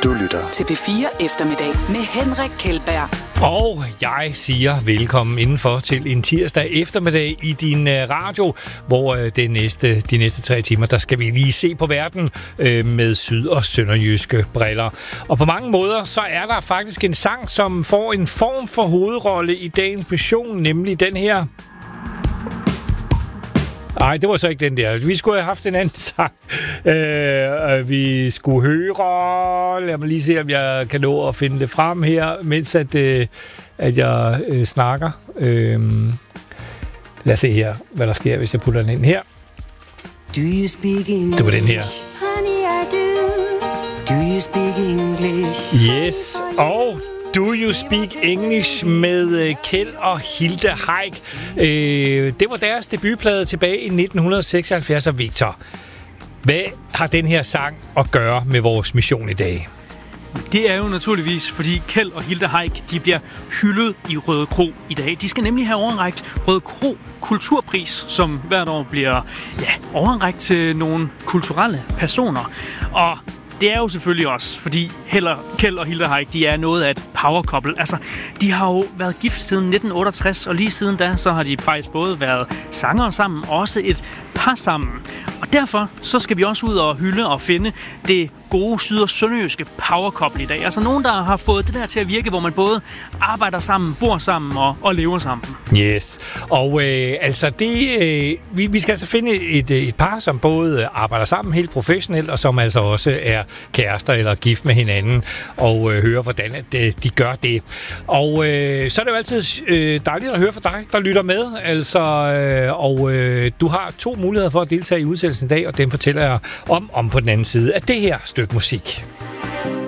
Du lytter til P4 Eftermiddag med Henrik Kjeldberg. Og jeg siger velkommen indenfor til en tirsdag eftermiddag i din radio, hvor de næste 3 timer, der skal vi lige se på verden med syd- og sønderjyske briller. Og på mange måder, så er der faktisk en sang, som får en form for hovedrolle i dagens mission, nemlig den her. Nej, det var så ikke den der. Vi skulle have haft en anden sang. Vi skulle høre. Lad mig lige se, om jeg kan nå at finde det frem her, mens at jeg snakker. Lad os se her, hvad der sker, hvis jeg putter den ind her. Do you speak English? Det var den her. Honey, I do. Do you speak English? Yes, og Do You Speak English med Kjeld og Hilde Heick. Det var deres debutplade tilbage i 1976. Og Victor, hvad har den her sang at gøre med vores mission i dag? Det er jo naturligvis, fordi Kjeld og Hilde Heick, de bliver hyldet i Røde Kro i dag. De skal nemlig have overrækt Røde Kro Kulturpris, som hvert år bliver overrækt til nogle kulturelle personer. Og det er jo selvfølgelig også, fordi Kjeld og Hilde Heick, de er noget af et power couple. Altså, de har jo været gift siden 1968, og lige siden da, så har de faktisk både været sangere sammen, og også et par sammen. Og derfor, så skal vi også ud og hylde og finde det gode syd- og sønderjyske power couple i dag. Altså nogen, der har fået det der til at virke, hvor man både arbejder sammen, bor sammen og lever sammen. Yes. Og vi skal altså finde et par, som både arbejder sammen helt professionelt, og som altså også er kærester eller gift med hinanden, og høre, hvordan de gør det. Og så er det jo altid dejligt at høre fra dig, der lytter med. Altså, du har 2 muligheder for at deltage i udsendelsen i dag, og dem fortæller jeg om på den anden side af det her stykke musik.